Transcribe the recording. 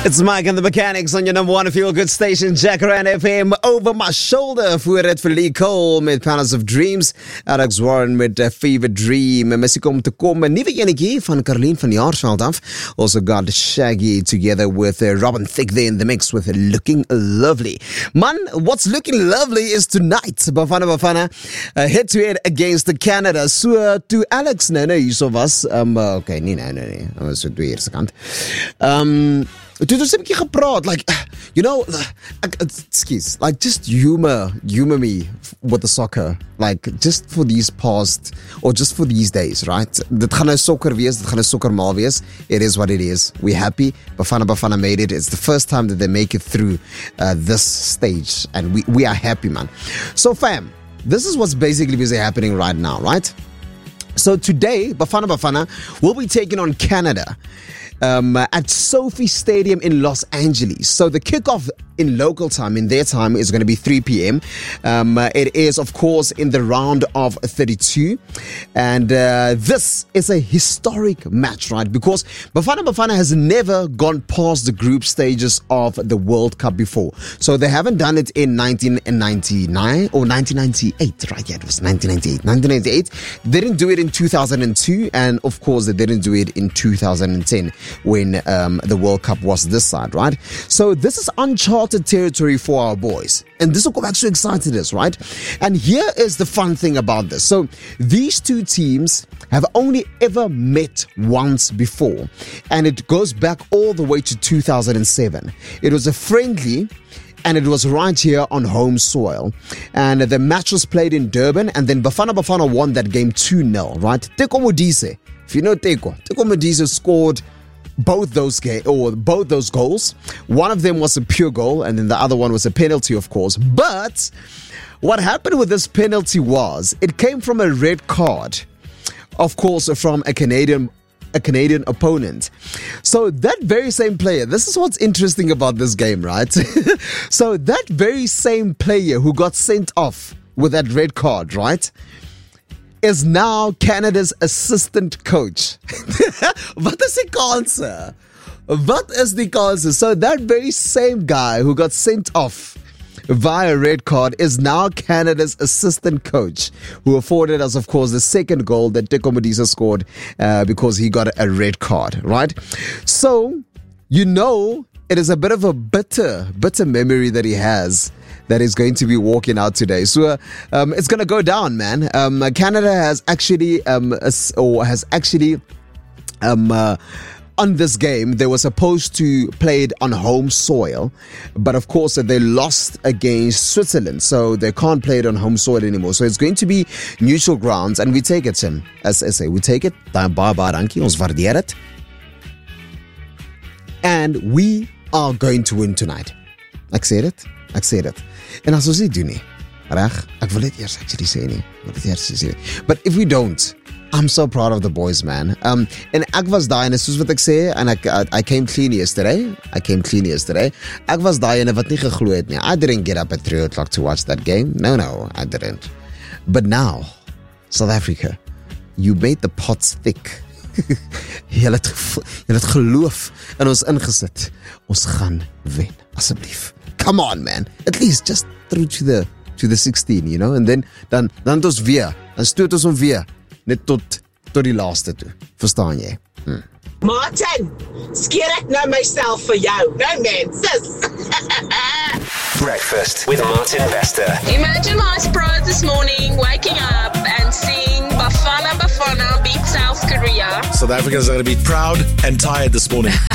It's Mike and the Mechanics on your number one feel-good station, Jacaranda FM. Over my shoulder, voor het vir Lee Cole met Palace of Dreams. Alex Warren met Fever Dream. En muziek om te komen. Nieuwe enetjie van Caroline van Jaarsveld af. Also got Shaggy together with Robin Thicke there in the mix with Looking Lovely. Man, what's looking lovely is tonight. Bafana head-to-head against Canada. So, to Alex hierso was. Okay, nee. Dat was so 2 years kant. Toe ons 'n bietjie gepraat, excuse, just humor me with the soccer, just for these past, or just for these days, right? Dit gaan nou soccer wees, dit gaan nou soccermaal wees. It is what it is. We're happy. Bafana made it. It's the first time that they make it through this stage, and we are happy, man. So fam, this is what's basically busy happening right now, right? So today, Bafana will be taking on Canada at SoFi Stadium in Los Angeles. So the kickoff in local time, in their time, is going to be 3 p.m. It is, of course, in the round of 32. And this is a historic match, right? Because Bafana has never gone past the group stages of the World Cup before. So they haven't done it in 1999 or 1998, right? Yeah, it was 1998. 1998. They didn't do it in 2002. And, of course, they didn't do it in 2010 when the World Cup was this side, right? So this is uncharted territory for our boys. And this will actually excited us, right? And here is the fun thing about this. So these two teams have only ever met once before. And it goes back all the way to 2007. It was a friendly, and it was right here on home soil. And the match was played in Durban, and then Bafana won that game 2-0, right? Teko Modise, if you know Teko Modise scored both those goals. One of them was a pure goal, and then the other one was a penalty, of course. But what happened with this penalty was it came from a red card, of course, from a Canadian opponent. So that very same player, this is what's interesting about this game, right? So that very same player who got sent off with that red card, right, is now Canada's assistant coach. What is the answer? So that very same guy who got sent off via red card is now Canada's assistant coach, who afforded us, of course, the second goal that Teko Modise scored because he got a red card, right? So, it is a bit of a bitter memory that he has, that is going to be walking out today. So it's going to go down, man. Canada has actually on this game, they were supposed to play it on home soil, but of course they lost against Switzerland, so they can't play it on home soil anymore. So it's going to be neutral grounds, and we take it, Tim. As I say, we take it. Dankie, ons waardeer het. And we are going to win tonight. Ek sê dit. En as ons dit doen nie, reg? Ek wil dit eers actually sê nie. But if we don't, I'm so proud of the boys, man. En ek was daai en soos wat ek sê, en I came clean yesterday. Ek was daai en wat nie geglo het nie. I didn't get up at 3 o'clock to watch that game. No, I didn't. But now, South Africa, you made the pots thick. Jy het geloof in ons ingesit. Ons gaan wen, asseblief. Come on, man. At least just through to the 16, and then dan ons weer, dan stoot ons hom weer net tot die laaste toe. Verstaan jy? Martin, skeer ek nou myself vir jou. No man, sis. Breakfast with Martin Vester. Imagine my surprise this morning, waking up and seeing Bafana beat South Korea. South Africans are going to be proud and tired this morning.